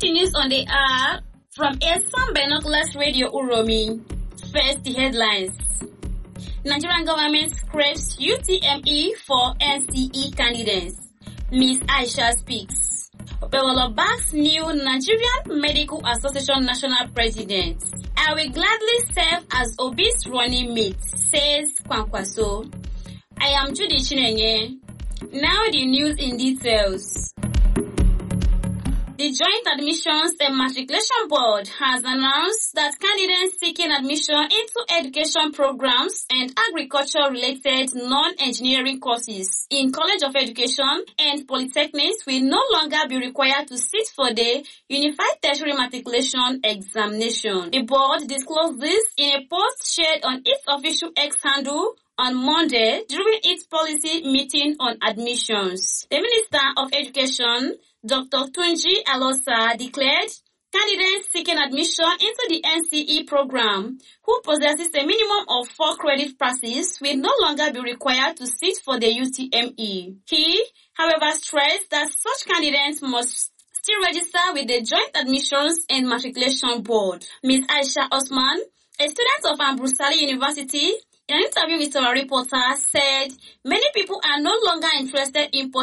The news on the hour from Esan Binoculars Radio Uromi. First, the headlines. Nigerian government scraps UTME for NCE candidates. Miss Aisha speaks. Opewolo backs new Nigerian Medical Association national president. I will gladly serve as Obi's running mate, says Kwankwaso. I am Judy Chinenye. Now the news in details. The Joint Admissions and Matriculation Board has announced that candidates seeking admission into education programs and agriculture-related non-engineering courses in College of Education and Polytechnics will no longer be required to sit for the Unified Tertiary Matriculation Examination. The board disclosed this in a post shared on its official X handle on Monday during its policy meeting on admissions. The Minister of Education, Dr. Tunji Alosa, declared candidates seeking admission into the NCE program who possesses a minimum of 4 credit passes will no longer be required to sit for the UTME. He, however, stressed that such candidates must still register with the Joint Admissions and Matriculation Board. Ms. Aisha Osman, a student of Ambrosali University, in an interview with our reporter, said many people are no longer interested in